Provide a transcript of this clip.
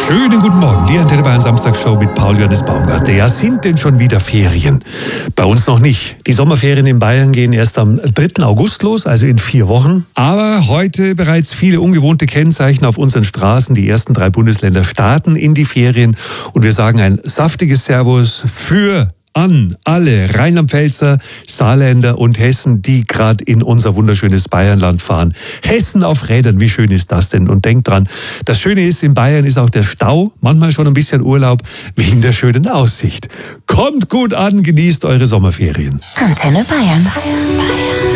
Schönen guten Morgen, die Antenne Bayern Samstagsshow mit Paul Johannes Baumgart. Ja, sind denn schon wieder Ferien? Bei uns noch nicht. Die Sommerferien in Bayern gehen erst am 3. August los, also in 4 Wochen. Aber heute bereits viele ungewohnte Kennzeichen auf unseren Straßen. Die ersten 3 Bundesländer starten in die Ferien. Und wir sagen ein saftiges Servus an alle Rheinland-Pfälzer, Saarländer und Hessen, die gerade in unser wunderschönes Bayernland fahren. Hessen auf Rädern, wie schön ist das denn? Und denkt dran, das Schöne ist, in Bayern ist auch der Stau, manchmal schon ein bisschen Urlaub, wegen der schönen Aussicht. Kommt gut an, genießt eure Sommerferien. Antenne Bayern.